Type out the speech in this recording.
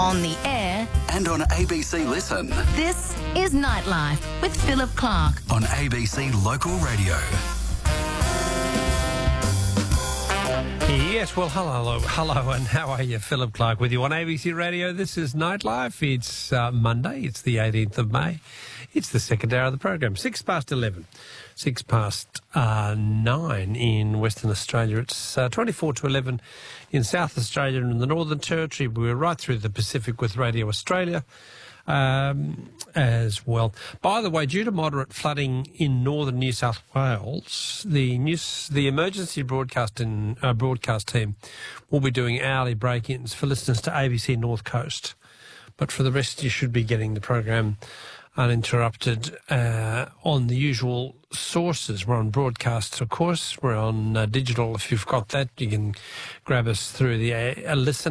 on the air, and on ABC Listen. this is Nightlife with Philip Clark. On ABC Local Radio. Yes, well, hello, and how are you? Philip Clark with you on ABC Radio. This is Nightlife. It's Monday. It's the 18th of May. It's the second hour of the program. 11:06, 9 in Western Australia. It's 24 to 11 in South Australia and in the Northern Territory. We're right through the Pacific with Radio Australia as well. By the way, due to moderate flooding in northern New South Wales, the emergency broadcast team will be doing hourly break-ins for listeners to ABC North Coast. But for the rest, you should be getting the program uninterrupted on the usual sources. We're on broadcasts, of course. We're on digital. If you've got that, you can grab us through the listen